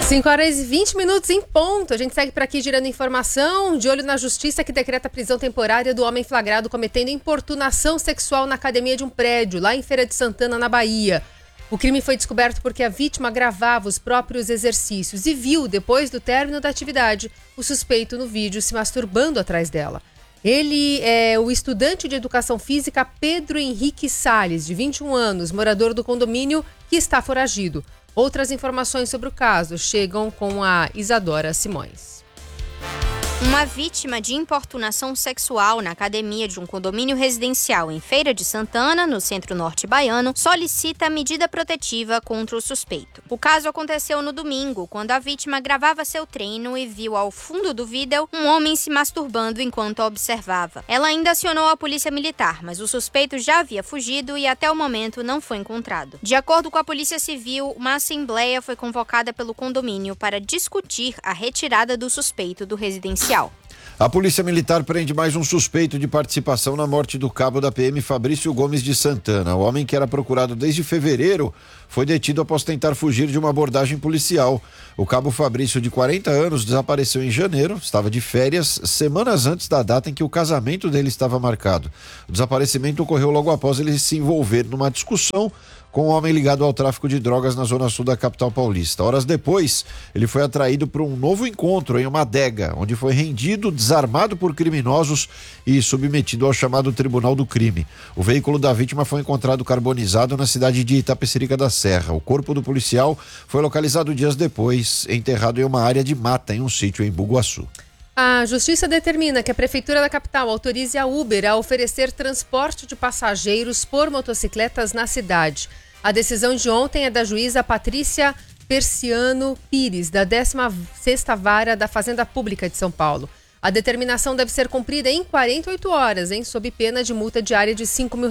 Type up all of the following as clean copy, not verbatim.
5h20 em ponto. A gente segue por aqui girando informação, de olho na justiça que decreta a prisão temporária do homem flagrado cometendo importunação sexual na academia de um prédio, lá em Feira de Santana, na Bahia. O crime foi descoberto porque a vítima gravava os próprios exercícios e viu, depois do término da atividade, o suspeito no vídeo se masturbando atrás dela. Ele é o estudante de educação física Pedro Henrique Salles, de 21 anos, morador do condomínio, que está foragido. Outras informações sobre o caso chegam com a Isadora Simões. Uma vítima de importunação sexual na academia de um condomínio residencial em Feira de Santana, no centro-norte baiano, solicita medida protetiva contra o suspeito. O caso aconteceu no domingo, quando a vítima gravava seu treino e viu ao fundo do vídeo um homem se masturbando enquanto a observava. Ela ainda acionou a polícia militar, mas o suspeito já havia fugido e até o momento não foi encontrado. De acordo com a Polícia Civil, uma assembleia foi convocada pelo condomínio para discutir a retirada do suspeito do residencial. A Polícia Militar prende mais um suspeito de participação na morte do cabo da PM Fabrício Gomes de Santana. O homem, que era procurado desde fevereiro, foi detido após tentar fugir de uma abordagem policial. O cabo Fabrício, de 40 anos, desapareceu em janeiro, estava de férias, semanas antes da data em que o casamento dele estava marcado. O desaparecimento ocorreu logo após ele se envolver numa discussão com um homem ligado ao tráfico de drogas na zona sul da capital paulista. Horas depois, ele foi atraído para um novo encontro em uma adega, onde foi rendido, desarmado por criminosos e submetido ao chamado Tribunal do Crime. O veículo da vítima foi encontrado carbonizado na cidade de Itapecerica da Serra. O corpo do policial foi localizado dias depois, enterrado em uma área de mata em um sítio em Bugaçu. A Justiça determina que a Prefeitura da capital autorize a Uber a oferecer transporte de passageiros por motocicletas na cidade. A decisão de ontem é da juíza Patrícia Persiano Pires, da 16ª Vara da Fazenda Pública de São Paulo. A determinação deve ser cumprida em 48 horas, sob pena de multa diária de R$5.000.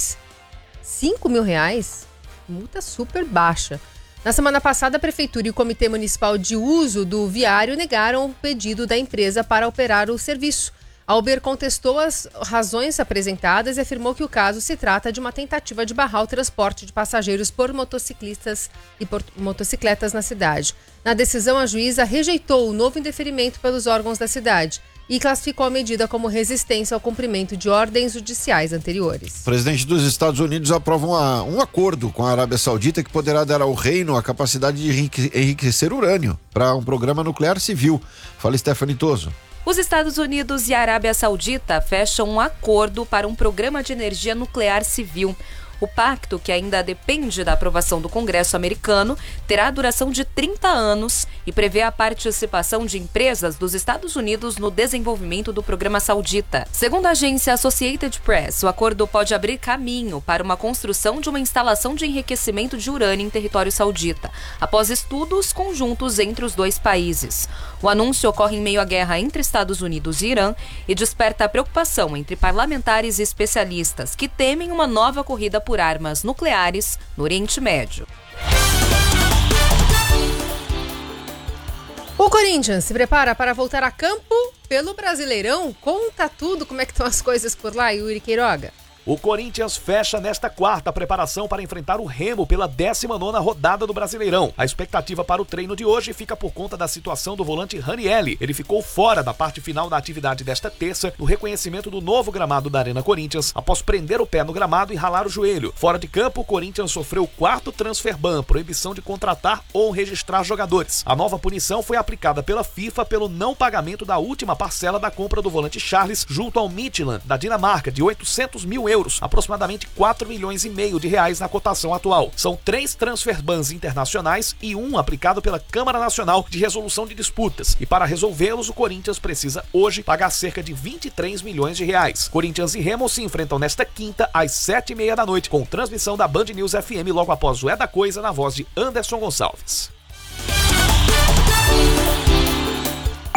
R$5.000? Multa super baixa. Na semana passada, a Prefeitura e o Comitê Municipal de Uso do Viário negaram o pedido da empresa para operar o serviço. A Uber contestou as razões apresentadas e afirmou que o caso se trata de uma tentativa de barrar o transporte de passageiros por motociclistas e por motocicletas na cidade. Na decisão, a juíza rejeitou o novo indeferimento pelos órgãos da cidade e classificou a medida como resistência ao cumprimento de ordens judiciais anteriores. O presidente dos Estados Unidos aprova um acordo com a Arábia Saudita que poderá dar ao reino a capacidade de enriquecer urânio para um programa nuclear civil. Fala, Stephanie Toso. Os Estados Unidos e a Arábia Saudita fecham um acordo para um programa de energia nuclear civil. O pacto, que ainda depende da aprovação do Congresso americano, terá a duração de 30 anos e prevê a participação de empresas dos Estados Unidos no desenvolvimento do programa saudita. Segundo a agência Associated Press, o acordo pode abrir caminho para uma construção de uma instalação de enriquecimento de urânio em território saudita, após estudos conjuntos entre os dois países. O anúncio ocorre em meio à guerra entre Estados Unidos e Irã e desperta a preocupação entre parlamentares e especialistas que temem uma nova corrida por armas nucleares no Oriente Médio. O Corinthians se prepara para voltar a campo pelo Brasileirão. Conta tudo, como é que estão as coisas por lá, Yuri Queiroga. O Corinthians fecha nesta quarta a preparação para enfrentar o Remo pela 19ª rodada do Brasileirão. A expectativa para o treino de hoje fica por conta da situação do volante Ranieri. Ele ficou fora da parte final da atividade desta terça, no reconhecimento do novo gramado da Arena Corinthians, após prender o pé no gramado e ralar o joelho. Fora de campo, o Corinthians sofreu o 4º transfer ban, proibição de contratar ou registrar jogadores. A nova punição foi aplicada pela FIFA pelo não pagamento da última parcela da compra do volante Charles junto ao Midtjylland, da Dinamarca, de 800 mil euros, aproximadamente 4,5 milhões de reais na cotação atual. São 3 transfer bans internacionais e um aplicado pela Câmara Nacional de Resolução de Disputas. E para resolvê-los, o Corinthians precisa hoje pagar cerca de 23 milhões de reais. Corinthians e Remo se enfrentam nesta quinta às 7h30 da noite, com transmissão da Band News FM logo após o É da Coisa, na voz de Anderson Gonçalves.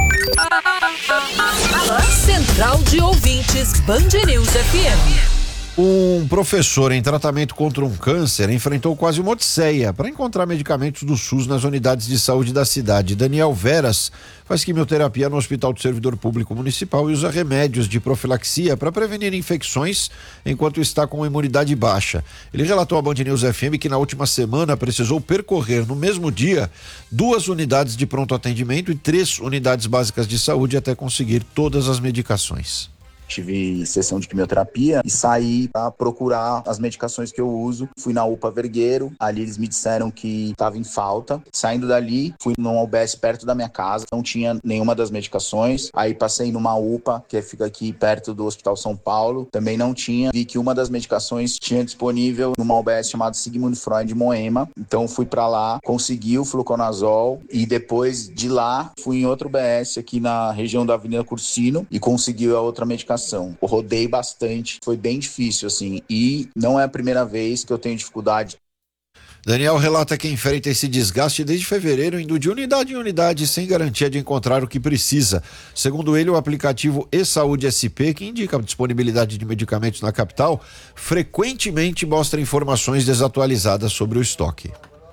Central de Ouvintes Band News FM. Um professor em tratamento contra um câncer enfrentou quase uma odisseia para encontrar medicamentos do SUS nas unidades de saúde da cidade. Daniel Veras faz quimioterapia no Hospital do Servidor Público Municipal e usa remédios de profilaxia para prevenir infecções enquanto está com imunidade baixa. Ele relatou à Band News FM que na última semana precisou percorrer no mesmo dia 2 unidades de pronto atendimento e 3 unidades básicas de saúde até conseguir todas as medicações. Tive sessão de quimioterapia e saí para procurar as medicações que eu uso. Fui na UPA Vergueiro, ali eles me disseram que estava em falta. Saindo dali, fui numa UBS perto da minha casa, não tinha nenhuma das medicações. Aí passei numa UPA, que fica aqui perto do Hospital São Paulo, também não tinha. Vi que uma das medicações tinha disponível numa UBS chamada Sigmund Freud Moema. Então fui para lá, consegui o fluconazol e depois de lá fui em outra UBS aqui na região da Avenida Cursino e consegui a outra medicação. Eu rodei bastante, foi bem difícil assim, e não é a primeira vez que eu tenho dificuldade. Daniel relata que enfrenta esse desgaste desde fevereiro, indo de unidade em unidade sem garantia de encontrar o que precisa. Segundo ele, o aplicativo eSaúde SP, que indica a disponibilidade de medicamentos na capital, frequentemente mostra informações desatualizadas sobre o estoque.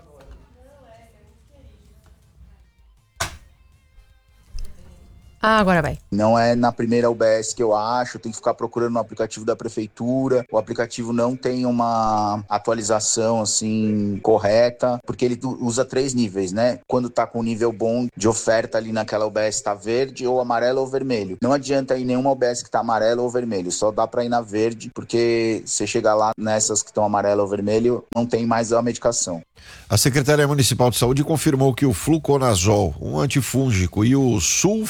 Agora vai. Não é na primeira UBS que eu acho, tem que ficar procurando no aplicativo da prefeitura. O aplicativo não tem uma atualização assim correta, porque ele usa 3 níveis, né? Quando tá com um nível bom de oferta ali naquela UBS tá verde, ou amarelo ou vermelho. Não adianta ir nenhuma UBS que tá amarelo ou vermelho, só dá pra ir na verde, porque se chegar lá nessas que estão amarelo ou vermelho, não tem mais a medicação. A Secretaria Municipal de Saúde confirmou que o fluconazol, um antifúngico, e o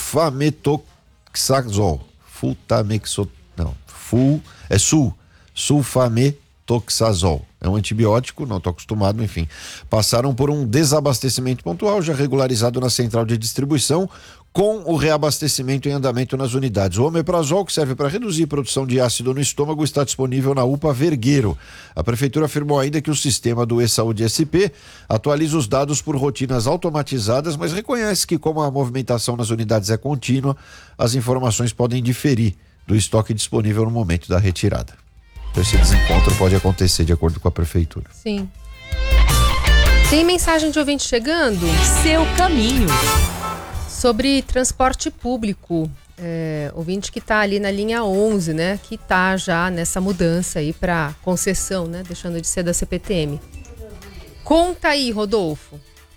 sulfametoxazol, é um antibiótico, não estou acostumado, enfim, passaram por um desabastecimento pontual já regularizado na central de distribuição, com o reabastecimento em andamento nas unidades. O omeprazol, que serve para reduzir a produção de ácido no estômago, está disponível na UPA Vergueiro. A prefeitura afirmou ainda que o sistema do eSaúde SP atualiza os dados por rotinas automatizadas, mas reconhece que, como a movimentação nas unidades é contínua, as informações podem diferir do estoque disponível no momento da retirada. Esse desencontro pode acontecer de acordo com a prefeitura. Sim. Tem mensagem de ouvinte chegando? Seu caminho. Sobre transporte público, ouvinte que está ali na linha 11, né? Que está já nessa mudança aí para concessão, né? Deixando de ser da CPTM. Conta aí, Rodolfo.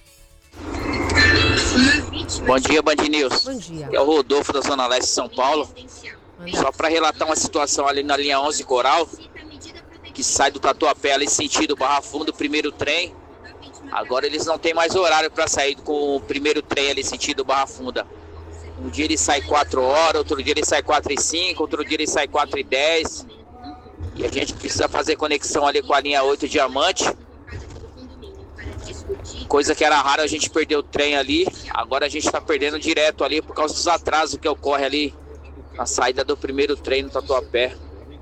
Bom dia, Band News. Bom dia. É o Rodolfo da Zona Leste de São Paulo. Só para relatar uma situação ali na linha 11 Coral, que sai do Tatuapé ali sentido Barra Funda, o primeiro trem. Agora eles não têm mais horário para sair com o primeiro trem ali sentido Barra Funda. Um dia ele sai 4 horas, outro dia ele sai 4h05, outro dia ele sai 4h10. E a gente precisa fazer conexão ali com a linha 8 Diamante. Coisa que era rara, a gente perdeu o trem ali. Agora a gente está perdendo direto ali por causa dos atrasos que ocorre ali na saída do primeiro trem no Tatuapé.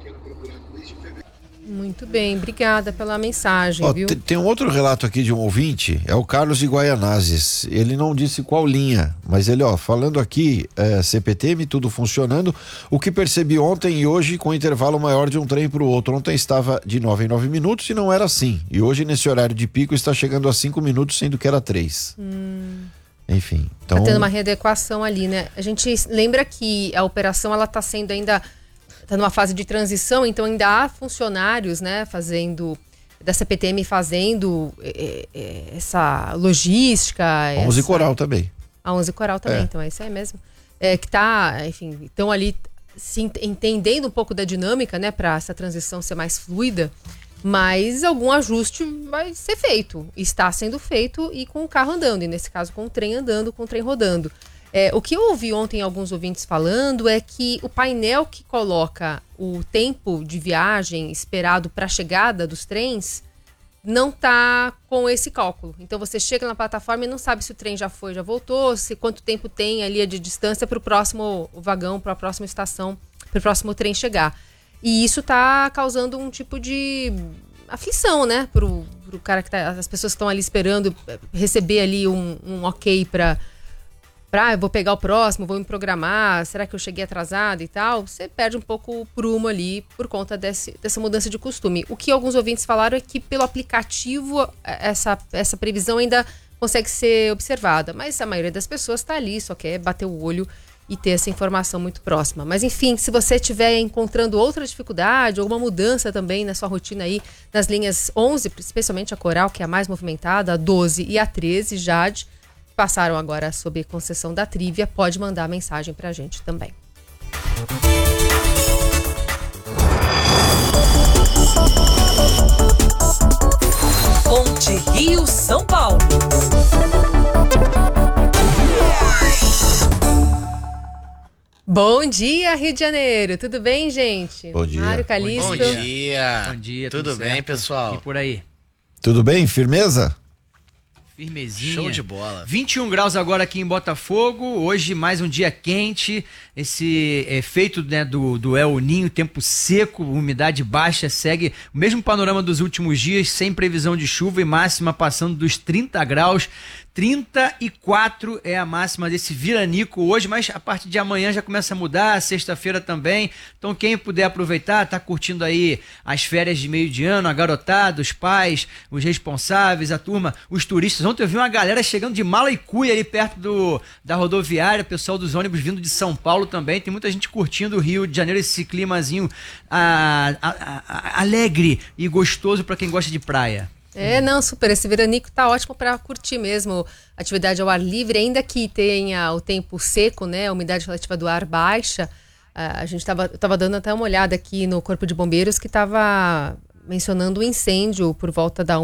Muito bem, obrigada pela mensagem, viu? Tem um outro relato aqui de um ouvinte, é o Carlos de Guaianazes. Ele não disse qual linha, mas ele, falando aqui, CPTM, tudo funcionando. O que percebi ontem e hoje com intervalo maior de um trem para o outro. Ontem estava de 9 em 9 minutos e não era assim. E hoje, nesse horário de pico, está chegando a 5 minutos, sendo que era 3. Enfim, então... Tá tendo uma readequação ali, né? A gente lembra que a operação, ela tá sendo ainda... Está numa fase de transição, então ainda há funcionários, né, da CPTM fazendo essa logística. A 11 Coral também. A 11 Coral também, então é isso aí mesmo. Que tá, enfim, estão ali se entendendo um pouco da dinâmica, né, para essa transição ser mais fluida, mas algum ajuste vai ser feito, está sendo feito e com o carro andando, e nesse caso com o trem andando, com o trem rodando. O que eu ouvi ontem alguns ouvintes falando é que o painel que coloca o tempo de viagem esperado para a chegada dos trens não está com esse cálculo. Então você chega na plataforma e não sabe se o trem já foi, já voltou, se quanto tempo tem ali de distância para o próximo vagão, para a próxima estação, para o próximo trem chegar. E isso está causando um tipo de aflição, né? Pro cara que as pessoas que estão ali esperando receber ali um ok para eu vou pegar o próximo, vou me programar, será que eu cheguei atrasado e tal? Você perde um pouco o prumo ali por conta dessa mudança de costume. O que alguns ouvintes falaram é que pelo aplicativo essa previsão ainda consegue ser observada, mas a maioria das pessoas está ali, só quer bater o olho e ter essa informação muito próxima. Mas enfim, se você estiver encontrando outra dificuldade, alguma mudança também na sua rotina aí, nas linhas 11, especialmente a Coral, que é a mais movimentada, a 12 e a 13, Jade, passaram agora sob concessão da Trívia, pode mandar mensagem pra gente também. Ponte Rio São Paulo. Bom dia, Rio de Janeiro. Tudo bem, gente? Bom dia. Mário Calixto. Bom dia. Bom dia. Tudo bem, certo? pessoal? E por aí? Tudo bem? Firmeza? Firmezinha. Show de bola. 21 graus agora aqui em Botafogo. Hoje mais um dia quente. Esse efeito, né, do El Niño, tempo seco, umidade baixa, segue o mesmo panorama dos últimos dias, sem previsão de chuva e máxima passando dos 30 graus. 34 é a máxima desse Viranico hoje, mas a partir de amanhã já começa a mudar, sexta-feira também. Então quem puder aproveitar, tá curtindo aí as férias de meio de ano, a garotada, os pais, os responsáveis, a turma, os turistas. Ontem eu vi uma galera chegando de mala e cuia ali perto da rodoviária, pessoal dos ônibus vindo de São Paulo também. Tem muita gente curtindo o Rio de Janeiro, esse climazinho alegre e gostoso para quem gosta de praia. Não, super. Esse veranico tá ótimo para curtir mesmo atividade ao ar livre, ainda que tenha o tempo seco, né? A umidade relativa do ar baixa. A gente tava dando até uma olhada aqui no Corpo de Bombeiros que estava mencionando o incêndio por volta da